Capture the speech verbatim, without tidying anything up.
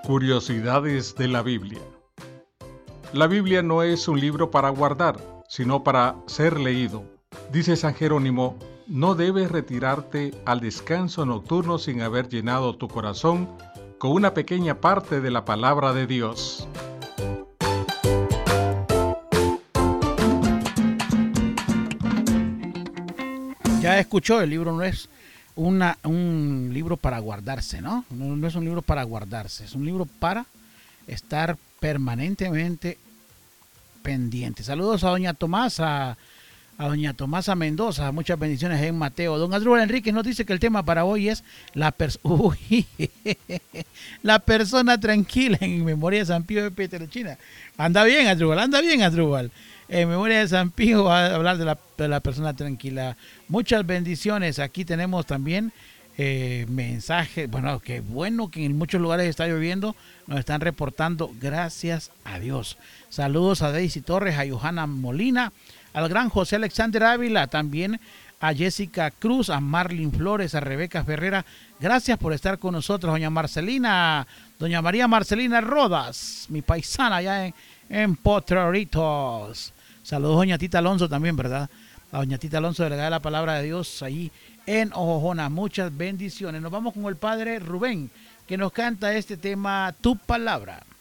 Curiosidades de la Biblia. La Biblia no es un libro para guardar, sino para ser leído. Dice San Jerónimo, no debes retirarte al descanso nocturno sin haber llenado tu corazón con una pequeña parte de la palabra de Dios. Ya escuchó, el libro no es una, un libro para guardarse, ¿no? ¿no? No es un libro para guardarse, es un libro para estar permanentemente pendiente. Saludos a doña Tomasa, a doña Tomasa Mendoza, muchas bendiciones en Mateo. Don Adrúbal Enrique nos dice que el tema para hoy es la, pers Uy, la persona tranquila en memoria de San Pío de Pietrelcina. Anda bien, Adrúbal, anda bien, Adrúbal. En memoria de San Pío va a hablar de la, de la persona tranquila. Muchas bendiciones. Aquí tenemos también eh, mensajes. Bueno, qué bueno que en muchos lugares está lloviendo. Nos están reportando. Gracias a Dios. Saludos a Daisy Torres, a Johanna Molina, al gran José Alexander Ávila, también a Jessica Cruz, a Marlin Flores, a Rebeca Ferrera. Gracias por estar con nosotros, doña Marcelina, doña María Marcelina Rodas, mi paisana allá en, en Potreritos. Saludos, doña Tita Alonso también, ¿verdad? A doña Tita Alonso, delegada de la palabra de Dios ahí en Ojojona. Muchas bendiciones. Nos vamos con el padre Rubén, que nos canta este tema, Tu Palabra.